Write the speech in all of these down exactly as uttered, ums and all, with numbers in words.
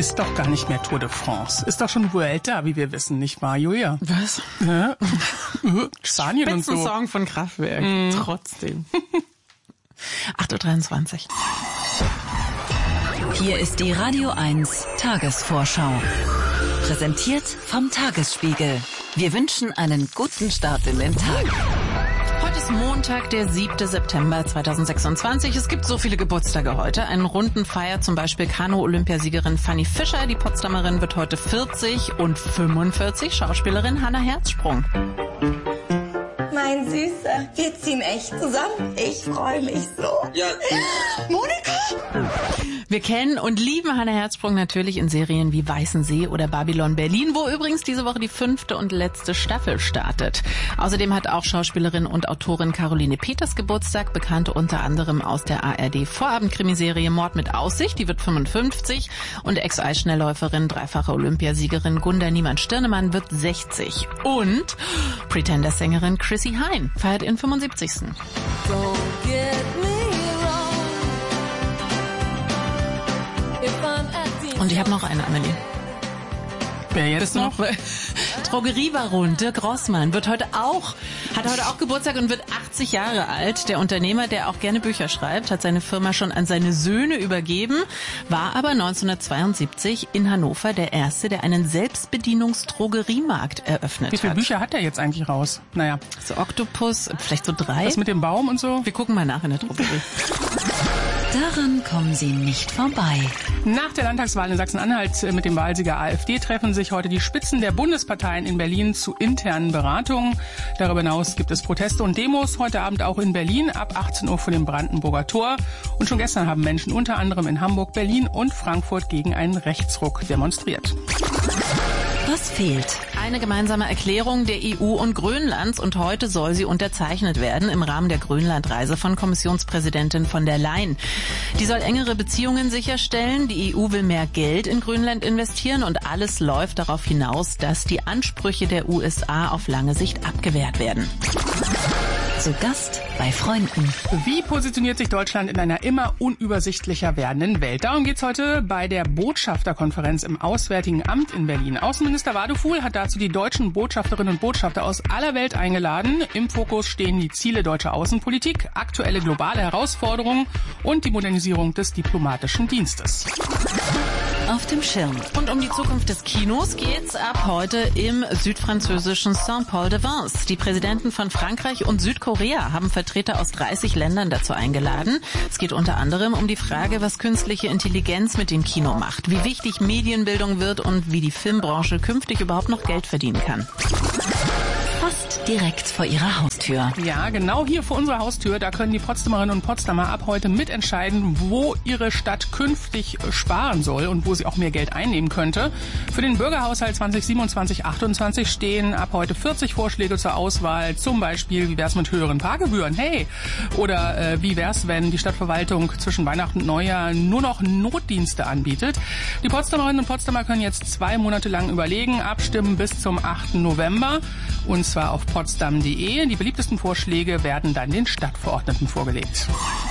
ist doch gar nicht mehr Tour de France. Ist doch schon Vuelta, wie wir wissen, nicht wahr, Julia? Was? Ja. Spanien und so. Song von Kraftwerk. Mm. Trotzdem. acht Uhr dreiundzwanzig. Hier ist die Radio eins Tagesvorschau. Präsentiert vom Tagesspiegel. Wir wünschen einen guten Start in den Tag. Heute ist Montag, der siebte September zweitausendsechsundzwanzig. Es gibt so viele Geburtstage heute. Einen runden feiert zum Beispiel Kanu-Olympiasiegerin Fanny Fischer. Die Potsdamerin wird heute vierzig und fünfundvierzig. Schauspielerin Hannah Herzsprung. Mein Süßer, wir ziehen echt zusammen. Ich freue mich so. Ja. Monika! Wir kennen und lieben Hannah Herzsprung natürlich in Serien wie Weißensee oder Babylon Berlin, wo übrigens diese Woche die fünfte und letzte Staffel startet. Außerdem hat auch Schauspielerin und Autorin Caroline Peters Geburtstag, bekannt unter anderem aus der A R D-Vorabendkrimiserie Mord mit Aussicht, die wird fünfundfünfzig, und Ex-Eisschnellläuferin, dreifache Olympiasiegerin Gunda Niemann-Stirnemann wird sechzig. Und Pretender-Sängerin Chrissy Hynde feiert ihren fünfundsiebzigsten Don't get me. Und ich habe noch eine, Amelie. Wer jetzt noch? Drogeriebaron Dirk Rossmann wird heute auch, hat heute auch Geburtstag und wird achtzig Jahre alt. Der Unternehmer, der auch gerne Bücher schreibt, hat seine Firma schon an seine Söhne übergeben, war aber neunzehnhundertzweiundsiebzig in Hannover der Erste, der einen Selbstbedienungsdrogeriemarkt eröffnet hat. Wie viele Bücher hat er jetzt eigentlich raus? Naja. So Oktopus, vielleicht so drei. Das mit dem Baum und so? Wir gucken mal nach in der Drogerie. Daran kommen Sie nicht vorbei. Nach der Landtagswahl in Sachsen-Anhalt mit dem Wahlsieger AfD treffen sich heute die Spitzen der Bundesparteien in Berlin zu internen Beratungen. Darüber hinaus gibt es Proteste und Demos heute Abend auch in Berlin ab achtzehn Uhr vor dem Brandenburger Tor. Und schon gestern haben Menschen unter anderem in Hamburg, Berlin und Frankfurt gegen einen Rechtsruck demonstriert. Was fehlt? Eine gemeinsame Erklärung der E U und Grönlands, und heute soll sie unterzeichnet werden im Rahmen der Grönlandreise von Kommissionspräsidentin von der Leyen. Die soll engere Beziehungen sicherstellen, die E U will mehr Geld in Grönland investieren und alles läuft darauf hinaus, dass die Ansprüche der U S A auf lange Sicht abgewehrt werden. Zu Gast bei Freunden. Wie positioniert sich Deutschland in einer immer unübersichtlicher werdenden Welt? Darum geht's heute bei der Botschafterkonferenz im Auswärtigen Amt in Berlin. Außenminister Wadefuhl hat dazu die deutschen Botschafterinnen und Botschafter aus aller Welt eingeladen. Im Fokus stehen die Ziele deutscher Außenpolitik, aktuelle globale Herausforderungen und die Modernisierung des diplomatischen Dienstes. Auf dem Schirm. Und um die Zukunft des Kinos geht's ab heute im südfranzösischen Saint-Paul-de-Vence. Die Präsidenten von Frankreich und Südkorea haben Vertreter aus dreißig Ländern dazu eingeladen. Es geht unter anderem um die Frage, was künstliche Intelligenz mit dem Kino macht, wie wichtig Medienbildung wird und wie die Filmbranche künftig überhaupt noch Geld verdienen kann. Fast direkt vor Ihrer Haustür. Ja, genau hier vor unserer Haustür. Da können die Potsdamerinnen und Potsdamer ab heute mitentscheiden, wo ihre Stadt künftig sparen soll und wo sie auch mehr Geld einnehmen könnte. Für den Bürgerhaushalt zwanzig siebenundzwanzig achtundzwanzig stehen ab heute vierzig Vorschläge zur Auswahl. Zum Beispiel, wie wär's mit höheren Parkgebühren? Hey! Oder äh, wie wär's, wenn die Stadtverwaltung zwischen Weihnachten und Neujahr nur noch Notdienste anbietet? Die Potsdamerinnen und Potsdamer können jetzt zwei Monate lang überlegen, abstimmen bis zum achten November. Und zwar auf potsdam punkt de. Die beliebtesten Vorschläge werden dann den Stadtverordneten vorgelegt.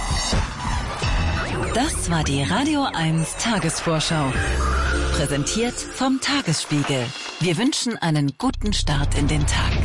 Das war die Radio eins Tagesvorschau. Präsentiert vom Tagesspiegel. Wir wünschen einen guten Start in den Tag.